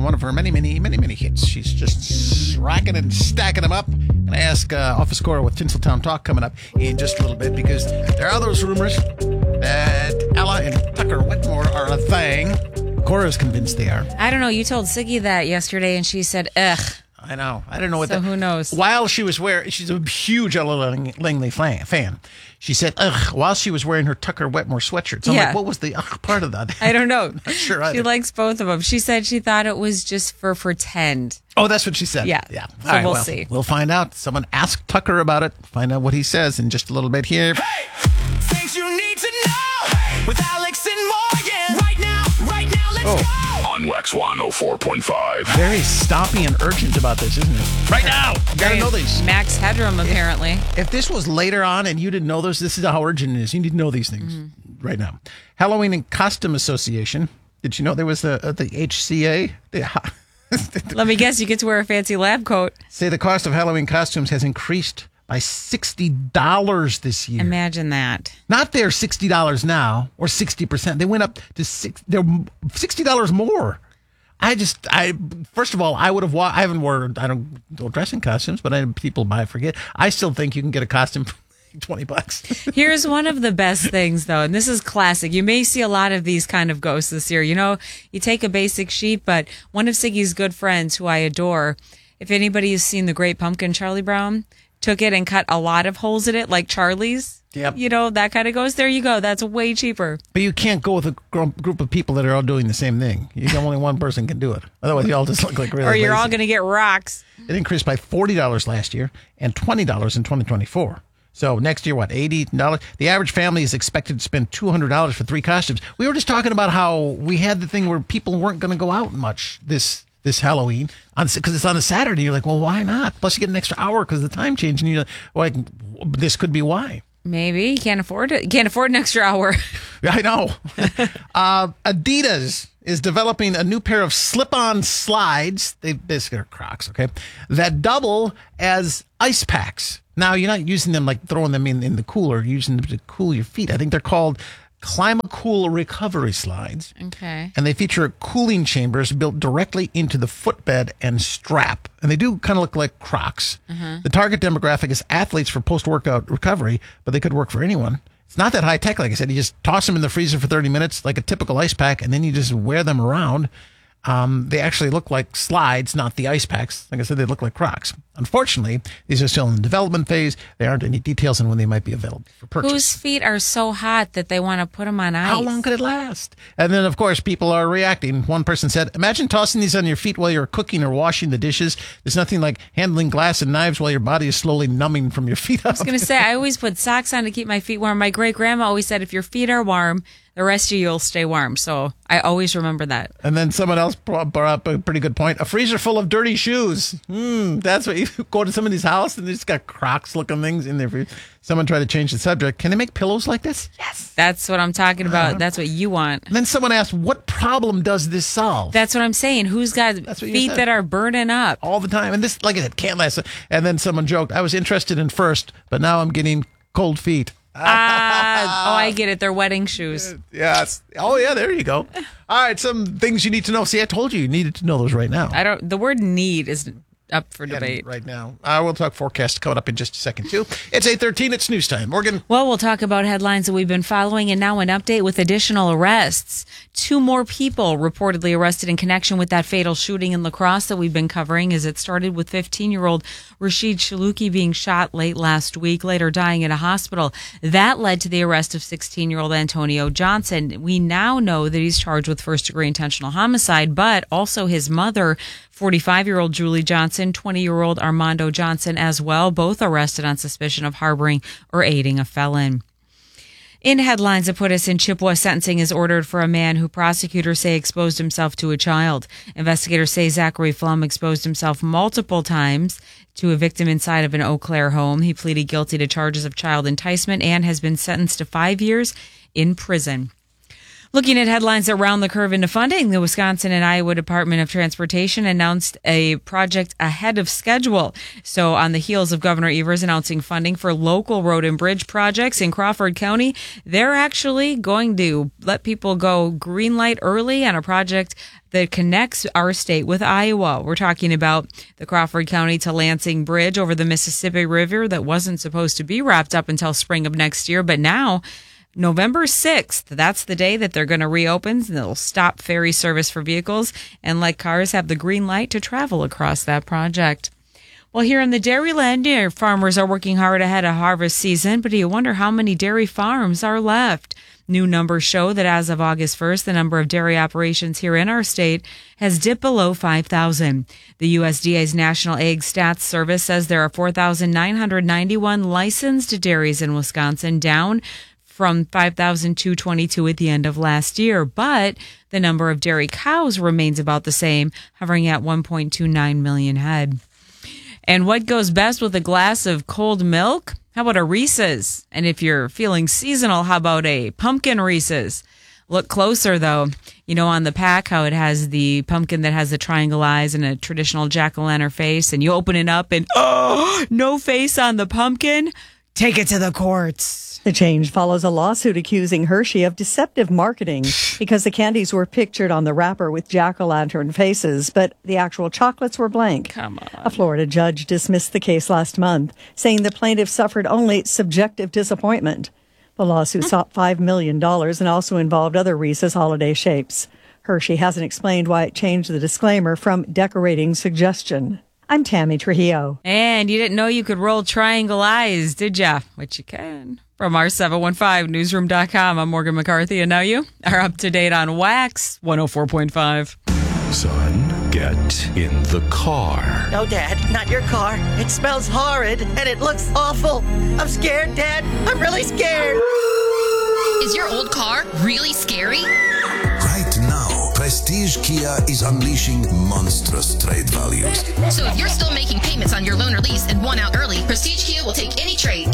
one of her many, many, many, many hits. She's just racking and stacking them up. And I ask Office Cora with Tinseltown Talk coming up in just a little bit, because there are those rumors that Ella and Tucker Whitmore are a thing. Cora's convinced they are. I don't know. You told Siggy that yesterday, and she said, ugh. I know. I don't know what so who knows? While she was wearing, she's a huge Ella Langley fan. She said, ugh, while she was wearing her Tucker Whitmore sweatshirt. So I'm like, what was the ugh part of that? I don't know. Not sure either. She likes both of them. She said she thought it was just for pretend. Oh, that's what she said. Yeah. So All right, we'll see. We'll find out. Someone asked Tucker about it. Find out what he says in just a little bit here. Hey, things you need to know with Alex and Morgan. Right now, let's go. On Wax 104.5. Very stompy and urgent about this, isn't it? Right now. You got to know these. Max Headroom, apparently. If this was later on and you didn't know this is how urgent it is. You need to know these things right now. Halloween and Costume Association. Did you know there was the HCA? Let me guess, you get to wear a fancy lab coat. Say the cost of Halloween costumes has increased by $60 this year. Imagine that. Not they're $60 now or 60%. They went up to they're $60 more. First of all, I don't dress in costumes, but people buy forget. I still think you can get a costume for $20. Here's one of the best things, though, and this is classic. You may see a lot of these kind of ghosts this year. You know, you take a basic sheet, but one of Siggy's good friends, who I adore, if anybody has seen The Great Pumpkin, Charlie Brown, took it and cut a lot of holes in it, like Charlie's. Yep. You know, that kind of ghost. There you go. That's way cheaper. But you can't go with a group of people that are all doing the same thing. Only one person can do it. Otherwise, you all just look like really Or you're lazy. all going to get rocks. It increased by $40 last year and $20 in 2024. So next year, what, $80? The average family is expected to spend $200 for 3 costumes. We were just talking about how we had the thing where people weren't going to go out much this Halloween because it's on a Saturday. You're like, well, why not? Plus, you get an extra hour because of the time change, and you're like, this could be why. Maybe you can't afford it. You can't afford an extra hour. I know. Adidas is developing a new pair of slip-on slides. They basically are Crocs, okay, that double as ice packs. Now, you're not using them like throwing them in the cooler. You're using them to cool your feet. I think they're called Climacool recovery slides. Okay. And they feature cooling chambers built directly into the footbed and strap. And they do kind of look like Crocs. The target demographic is athletes for post-workout recovery, but they could work for anyone. It's not that high tech, like I said. You just toss them in the freezer for 30 minutes like a typical ice pack, and then you just wear them around. They actually look like slides, not the ice packs. Like I said, they look like Crocs. Unfortunately, these are still in the development phase. There aren't any details on when they might be available for purchase. Whose feet are so hot that they want to put them on ice? How long could it last? And then, of course, people are reacting. One person said, imagine tossing these on your feet while you're cooking or washing the dishes. There's nothing like handling glass and knives while your body is slowly numbing from your feet up. I was going to say, I always put socks on to keep my feet warm. My great-grandma always said, if your feet are warm, the rest of you will stay warm. So I always remember that. And then someone else brought up a pretty good point. A freezer full of dirty shoes. That's what you go to somebody's house and they just got Crocs looking things in there. Someone tried to change the subject. Can they make pillows like this? Yes. That's what I'm talking about. That's what you want. And then someone asked, what problem does this solve? That's what I'm saying. Who's got feet that are burning up? All the time. And this, like I said, can't last. And then someone joked, I was interested in first, but now I'm getting cold feet. I get it. They're wedding shoes. Yes. Oh, yeah, there you go. All right, some things you need to know. See, I told you needed to know those right now. The word need is up for debate right now. We'll talk forecast coming up in just a second, too. It's 8:13. It's news time. Morgan. Well, we'll talk about headlines that we've been following, and now an update with additional arrests. 2 more people reportedly arrested in connection with that fatal shooting in La Crosse that we've been covering, as it started with 15-year-old Rashid Shaluki being shot late last week, later dying in a hospital. That led to the arrest of 16-year-old Antonio Johnson. We now know that he's charged with first-degree intentional homicide, but also his mother, 45-year-old Julie Johnson, 20-year-old Armando Johnson as well, both arrested on suspicion of harboring or aiding a felon. In headlines that put us in Chippewa, sentencing is ordered for a man who prosecutors say exposed himself to a child. Investigators say Zachary Flum exposed himself multiple times to a victim inside of an Eau Claire home. He pleaded guilty to charges of child enticement and has been sentenced to 5 years in prison. Looking at headlines that round the curve into funding, the Wisconsin and Iowa Department of Transportation announced a project ahead of schedule. So on the heels of Governor Evers announcing funding for local road and bridge projects in Crawford County, they're actually going to let people go green light early on a project that connects our state with Iowa. We're talking about the Crawford County to Lansing Bridge over the Mississippi River that wasn't supposed to be wrapped up until spring of next year, but now November 6th, that's the day that they're going to reopen. They'll stop ferry service for vehicles and let cars have the green light to travel across that project. Well, here in the Dairyland, farmers are working hard ahead of harvest season, but do you wonder how many dairy farms are left? New numbers show that as of August 1st, the number of dairy operations here in our state has dipped below 5,000. The USDA's National Ag Stats Service says there are 4,991 licensed dairies in Wisconsin, down from 5,222 at the end of last year. But the number of dairy cows remains about the same, hovering at 1.29 million head. And what goes best with a glass of cold milk? How about a Reese's? And if you're feeling seasonal, how about a pumpkin Reese's? Look closer, though. You know, on the pack, how it has the pumpkin that has the triangle eyes and a traditional jack-o'-lantern face, and you open it up and, oh, no face on the pumpkin? Take it to the courts. The change follows a lawsuit accusing Hershey of deceptive marketing because the candies were pictured on the wrapper with jack-o'-lantern faces, but the actual chocolates were blank. Come on. A Florida judge dismissed the case last month, saying the plaintiff suffered only subjective disappointment. The lawsuit sought $5 million and also involved other Reese's holiday shapes. Hershey hasn't explained why it changed the disclaimer from decorating suggestion. I'm Tammy Trujillo. And you didn't know you could roll triangle eyes, did ya? Which you can. From our 715newsroom.com, I'm Morgan McCarthy, and now you are up to date on Wax 104.5. Son, get in the car. No, Dad, not your car. It smells horrid and it looks awful. I'm scared, Dad. I'm really scared. Is your old car really scary? Right now, Prestige Kia is unleashing monstrous trade values. So if you're still making payments on your loan or lease and want out early, Prestige Kia will take any trade.